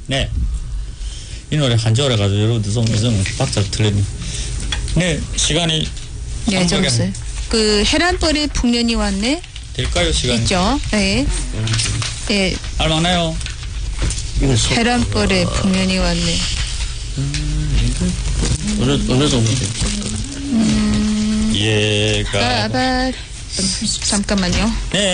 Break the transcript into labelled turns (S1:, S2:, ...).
S1: 네. 이 노래 한지 오래가지고 여러분들 좀 박자를 틀렸네. 네, 시간이
S2: 네, 좀 있어요. 그 해란벌의 풍년이 왔네.
S1: 될까요, 시간이?
S2: 있죠. 네. 네.
S1: 알만해요.
S2: 해란벌의 풍년이 왔네.
S3: 어느 정도 돼요?
S1: 얘가
S2: 잠깐만요.
S1: 네.